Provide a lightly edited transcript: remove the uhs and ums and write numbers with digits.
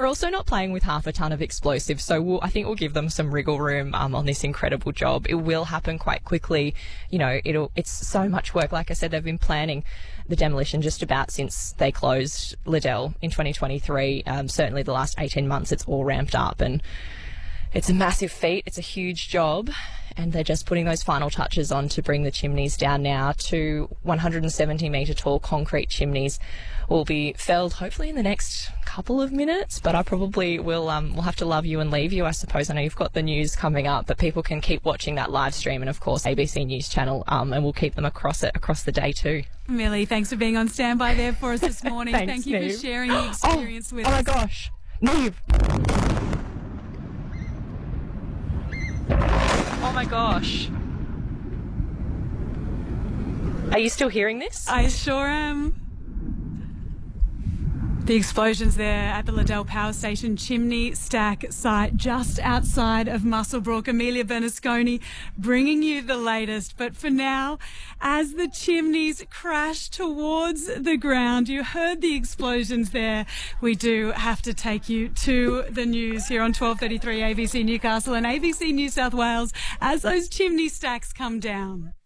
also not playing with half a ton of explosives, so I think we'll give them some wriggle room on this incredible job. It will happen quite quickly. You know, it's so much work. Like I said, they've been planning the demolition just about since they closed Liddell in 2023. Certainly the last 18 months, it's all ramped up, and it's a massive feat. It's a huge job, and they're just putting those final touches on to bring the chimneys down now. 170 metre tall concrete chimneys will be felled hopefully in the next couple of minutes, but I probably will have to love you and leave you, I suppose. I know you've got the news coming up, but people can keep watching that live stream, and of course ABC News Channel, and we'll keep them across the day too. Millie, thanks for being on standby there for us this morning. Thanks, Thank you Neve. for sharing the experience with us. Oh my gosh, Neve. Oh my gosh. Are you still hearing this? I sure am. The explosions there at the Liddell Power Station chimney stack site just outside of Muswellbrook. Amelia Bernasconi bringing you the latest. But for now, as the chimneys crash towards the ground, you heard the explosions there. We do have to take you to the news here on 1233 ABC Newcastle and ABC New South Wales as those chimney stacks come down.